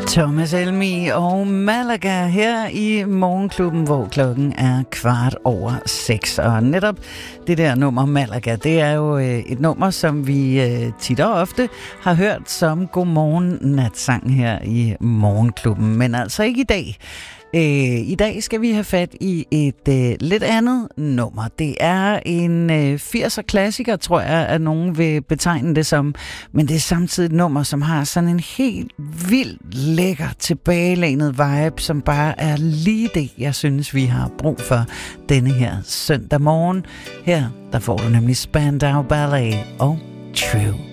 Thomas Helmig og Malaga her i Morgenklubben, hvor klokken er 6:15. Og netop det der nummer Malaga, det er jo et nummer, som vi tit og ofte har hørt som godmorgen natsang her i Morgenklubben. Men altså ikke i dag. I dag skal vi have fat i et lidt andet nummer. Det er en 80'er klassiker, tror jeg, at nogen vil betegne det som. Men det er samtidig et nummer, som har sådan en helt vildt lækker tilbagelænet vibe, som bare er lige det, jeg synes, vi har brug for denne her søndag morgen. Her, der får du nemlig Spandau Ballet og True.